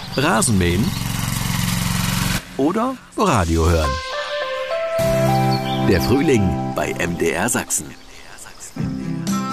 Rasenmähen oder Radio hören. Der Frühling bei MDR Sachsen.